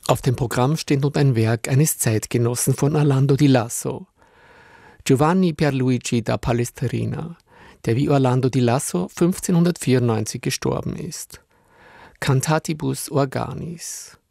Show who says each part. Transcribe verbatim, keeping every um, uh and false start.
Speaker 1: Auf dem Programm steht nun ein Werk eines Zeitgenossen von Orlando di Lasso, Giovanni Pierluigi da Palestrina, der wie Orlando di Lasso fünfzehnhundertvierundneunzig gestorben ist. Cantatibus Organis.